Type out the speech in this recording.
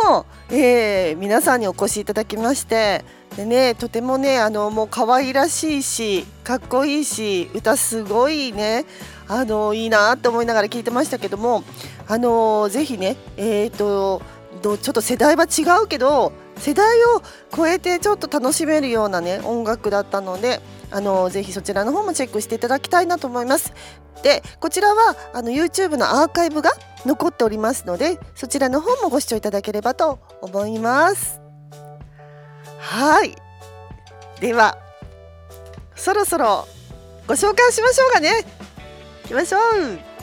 も、皆さんにお越しいただきまして、でね、とてもねもう可愛らしいしかっこいいし、歌すごいねいいなと思いながら聞いてましたけども、ぜひねちょっと世代は違うけど世代を超えてちょっと楽しめるようなね音楽だったので、ぜひそちらの方もチェックしていただきたいなと思います。でこちらはYouTube のアーカイブが残っておりますので、そちらの方もご視聴いただければと思います。はい、ではそろそろご紹介しましょうかね。行きましょう。